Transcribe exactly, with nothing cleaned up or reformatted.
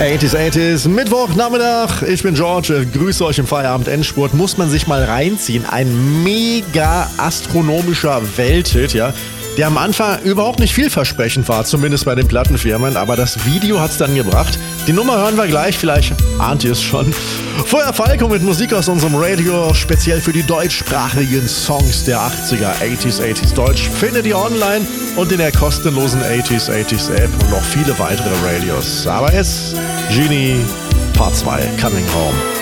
achtziger, achtziger, Mittwochnachmittag. Ich bin George, grüße euch im Feierabend-Endspurt. Muss man sich mal reinziehen. Ein mega astronomischer Welthit, ja, der am Anfang überhaupt nicht vielversprechend war, zumindest bei den Plattenfirmen, aber das Video hat's dann gebracht. Die Nummer hören wir gleich, vielleicht ahnt ihr es schon. Vorher Falco mit Musik aus unserem Radio, speziell für die deutschsprachigen Songs der achtziger, achtziger, achtziger Deutsch, findet ihr online und in der kostenlosen achtziger, achtziger App und noch viele weitere Radios. Aber jetzt Genie Part zwei, Coming Home.